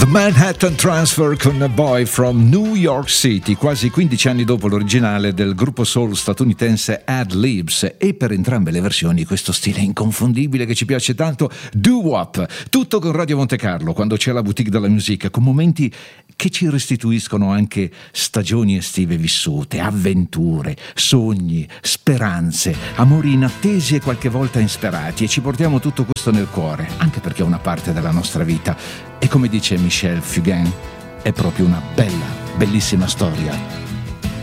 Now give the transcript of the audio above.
The Manhattan Transfer con A Boy from New York City, quasi 15 anni dopo l'originale del gruppo soul statunitense Ad Libs, e per entrambe le versioni questo stile inconfondibile che ci piace tanto, doo-wop. Tutto con Radio Monte Carlo, quando c'è la boutique della musica, con momenti che ci restituiscono anche stagioni estive vissute, avventure, sogni, speranze, amori inattesi e qualche volta insperati, e ci portiamo tutto questo nel cuore, anche perché è una parte della nostra vita. E come dice Michel Fugain, è proprio una bella, bellissima storia.